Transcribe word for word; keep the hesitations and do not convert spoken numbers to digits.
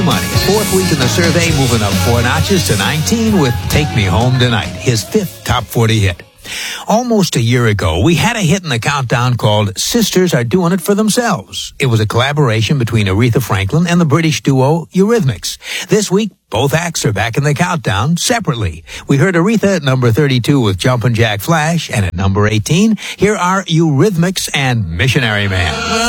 money. Fourth week in the survey, moving up four notches to nineteen with Take Me Home Tonight, his fifth top forty hit. Almost a year ago, we had a hit in the countdown called Sisters Are Doing It for Themselves. It was a collaboration between Aretha Franklin and the British duo Eurythmics. This week, both acts are back in the countdown separately. We heard Aretha at number thirty-two with Jumpin' Jack Flash, and at number eighteen, here are Eurythmics and Missionary Man.